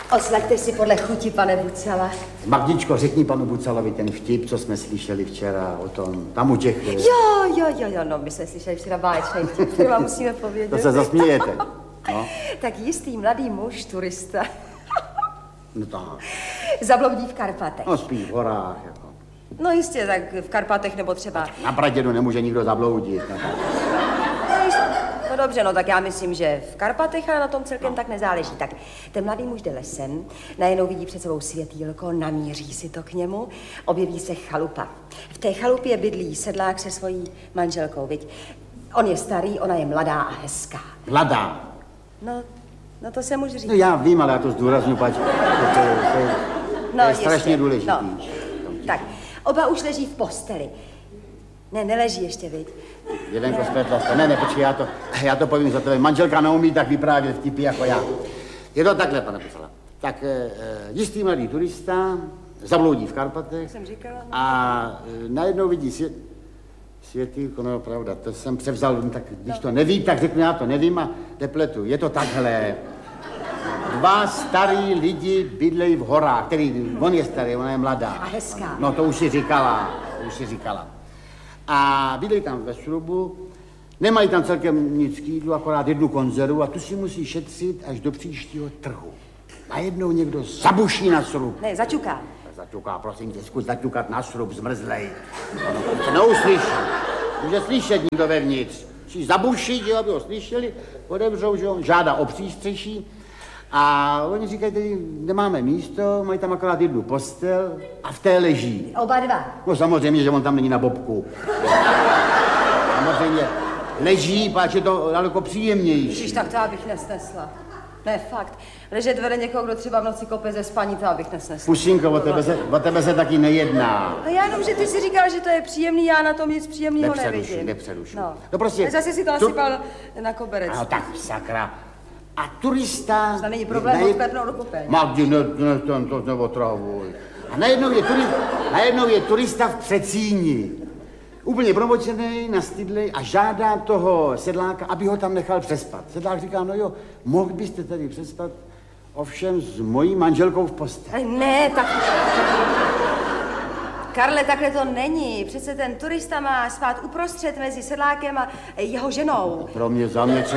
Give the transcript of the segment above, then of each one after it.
Oslaďte si podle chuti, pane Bucala. Magdičko, řekni panu Bucalovi ten vtip, co jsme slyšeli včera o tom, tam u těch... Jo, no, my jsme slyšeli včera báječný vtip, který vám musíme povědět. To se zasmějete. No. Tak jistý mladý muž, turista, No tak. zabloudí v Karpatech. No spíš v horách, jako. No jistě, tak v Karpatech nebo třeba... Na Pradědu nemůže nikdo zabloudit. No dobře, no tak já myslím, že v Karpatech, ale na tom celkem tak nezáleží. Tak ten mladý muž jde lesem, najednou vidí před sebou světýlko, namíří si to k němu, objeví se chalupa. V té chalupě bydlí sedlák se svojí manželkou, viď? On je starý, ona je mladá a hezká. Mladá. No to se může říct. No já vím, ale já to zdůrazňuji, pač. To je strašně důležitý. No. Tak, oba už leží v posteli. Ne, neleží ještě, viď? Jedenko zpětla. Ne, počkej, já to povím za tebe. Manželka neumí tak vyprávět vtipy jako já. Je to takhle, pane Bucala. Tak jistý mladý turista zabloudí v Karpatech. Jsem říkala. No. A najednou vidí světýlko, no pravda, to jsem převzal, tak když to neví, tak řeknu, já to nevím a nepletu. Je to takhle. Dva starý lidi bydlejí v horách, který, on je starý, ona je mladá. A hezká. No to už si říkala. A bydlejí tam ve srubu, nemají tam celkem nic k jídlu, akorát jednu konzervu a tu si musí šetřit až do příštího trhu. Najednou někdo zabuší na srub. Ne, zaťuká. Zaťuká, prosím tě, zkus zaťukat na srub, zmrzlej. No, to neuslyší. Může slyšet někdo vevnitř. Musí zabušit, aby ho slyšeli, odevřou, že on žádá o přístřeší. A oni říkají, tady nemáme místo, mají tam akorát jednu postel a v té leží. Oba dva. No samozřejmě, že on tam není na bobku. Samozřejmě leží, páč je to daleko příjemnější. Ježiš, tak to abych nesnesla. Ne, fakt. Ležet vedle někoho, kdo třeba v noci kope ze spaní, to abych nesnesla. Pušinko, o tebe se taky nejedná. No já jenom, že ty si říkal, že to je příjemný, já na tom nic příjemného nevidím. Nepřerušuj. No prostě... Zase si to nasypal na koberec. No tak sakra. A turista... To není problém odklepnout do kopeň. Magdi, to neotravuj. A najednou je turista v Přecíni. Úplně promočený, nastydlej a žádá toho sedláka, aby ho tam nechal přespat. Sedlák říká, no jo, mohl byste tady přespat, ovšem s mojí manželkou v posteli. Ne, tak... Karle, takhle to není. Přece ten turista má spát uprostřed mezi sedlákem a jeho ženou. Pro mě, za mě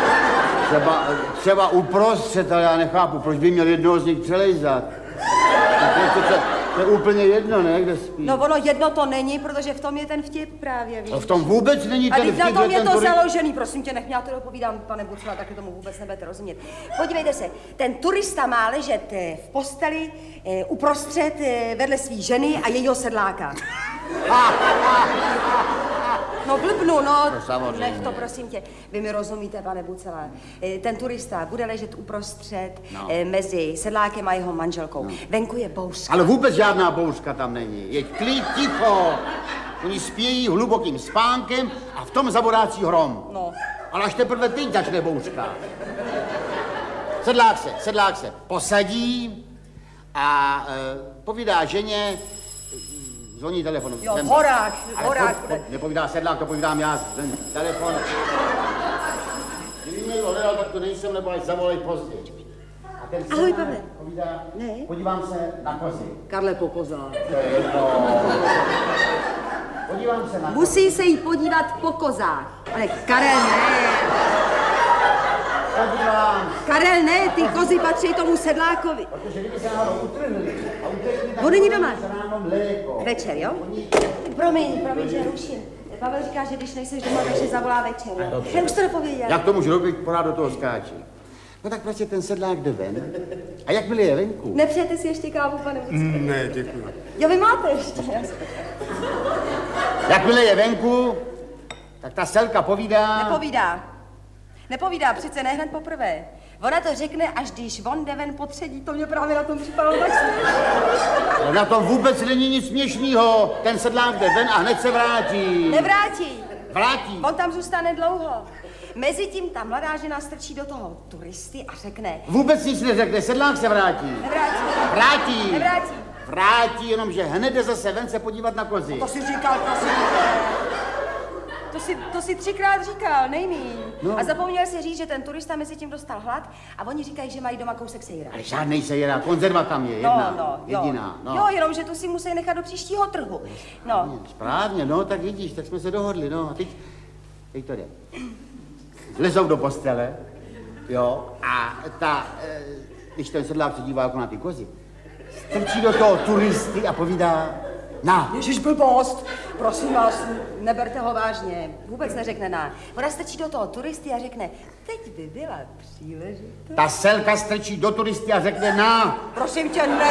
třeba uprostřed, ale já nechápu, proč by měl jednoho z nich přelejzat. To je úplně jedno, ne, kde spí. No ono jedno to není, protože v tom je ten vtip právě, víš. A v tom vůbec není ten vtip. A na tom je to založený, prosím tě, nech mě, já to dopovídám, pane Bucala, taky tomu vůbec nebudete rozumět. Podívejte se, ten turista má ležet v posteli uprostřed vedle svý ženy a jejího sedláka. No blbnu, no nech to, prosím tě. Vy mi rozumíte, pane Bucala. Ten turista bude ležet uprostřed mezi sedlákem a jeho manželkou. No. Venku je bouřka. Ale vůbec žádná bouřka tam není. Je klid, ticho. Oni spějí hlubokým spánkem a v tom zaborácí hrom. No. Ale až teprve teď začne bouřka. Sedlák se posadí a povídá ženě, zvoní telefonu. Jo, v horách. Nepovídá sedlák, to povídám já. Telefon. Kdyby někdo hledal, tak to nejsem, nebo až zavolej později. A ten ahoj, Pavle. Povídá, podívám se na kozy. Karle, po kozách. To je jedno. Podívám se na kozy. Musí se jí podívat po kozách. Ale Karel, ne. Podívám. Karel, ne, ty kozy patří tomu sedlákovi. Protože kdyby se náhodou utrhli a utekli, tak on není doma. Večer, jo? Promiň, že ruším. Pavel říká, že když nejseš doma, takže zavolá večer, jo? Já už to nepověděl. Jak to můžu robit, pořád do toho skáčí. No tak prostě ten sedlák jde ven. A jakmile je venku? Nepřejete si ještě kávu, pane Bucala? Ne, děkuji. Jo, vy máte ještě. Jakmile je venku, tak ta selka povídá... Nepovídá, přece ne hned poprvé. Ona to řekne, až když on jde ven potředí, to mě právě na tom připadalo tak směšný. Na tom vůbec není nic směšného. Ten sedlák jde ven a hned se vrátí. Vrátí. On tam zůstane dlouho. Mezitím ta mladá žena strčí do toho turisty a řekne... Vůbec nic neřekne, sedlák se vrátí. Vrátí, jenomže hned jde zase ven se podívat na kozy. To si říkal, prosím. To si 3krát říkal, nejmíň. No. A zapomněl si říct, že ten turista mezi tím dostal hlad a oni říkají, že mají doma kousek sejra. Ale žádnej sejra, konzerva tam je, jediná. Jo, jenom, že tu si musí nechat do příštího trhu. No. Správně, no, tak vidíš, tak jsme se dohodli, no. A teď to jde. Lezou do postele, jo, a když ten sedlák se dívá jako na ty kozy, strčí do toho turisty a povídá, na. Ježiš, blbost, prosím vás, neberte ho vážně, vůbec neřekne na. Ona strčí do toho turisty a řekne, teď by byla příležitost. Ta selka strčí do turisty a řekne, na. Prosím tě, ne.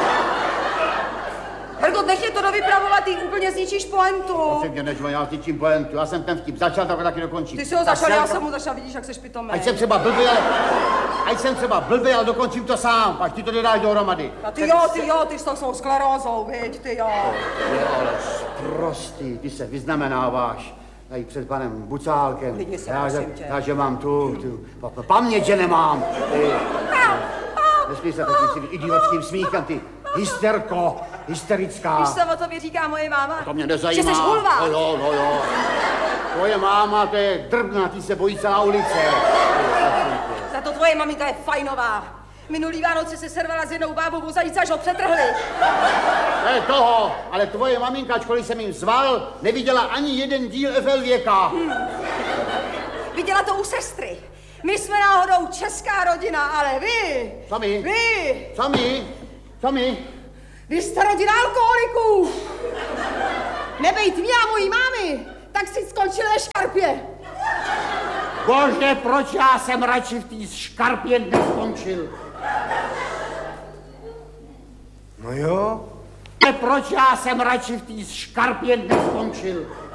Hergot, nech je to dovypravovat, ty úplně zničíš pointu. Prosím tě, než já zničím pointu, já jsem ten vtip začal, tak ho taky dokončím. Ty jsi ho začal, já jsem mu začal, vidíš, jak seš pitomej. Ať jsem třeba blbý, ale dokončím to sám, pak ti to nedáš dohromady. A ty jo, ty s tou sklerózou, viď, ty jo. Ale prostý, ty se vyznamenáváš tady před panem Bucálkem. Klidně se, prosím tě. Já, že mám tu paměť, že nemám. Nesmí se takovým idiotským smíchem, ty hysterická. Víš, co o tobě říká moje máma? To mě nezajímá. Že jsi hulvát. No jo. Tvoje máma, to je drbna, ty se bojí celá ulice. Za to tvoje maminka je fajnová. Minulý Vánoce se servala s jednou bábou o zajíce, až ho přetrhli. Ne toho, ale tvoje maminka, ačkoliv jsem jim zval, neviděla ani jeden díl FL Věka. Viděla to u sestry. My jsme náhodou česká rodina, ale vy... Co my? Vy! Co my? Vy jste rodina alkoholiků. Nebejt mě a mojí mámy, tak si skončil ve škarpě. Bože, proč já jsem radši v té škarpě neskončil? No jo. Proč já jsem radši v té škarpě neskončil?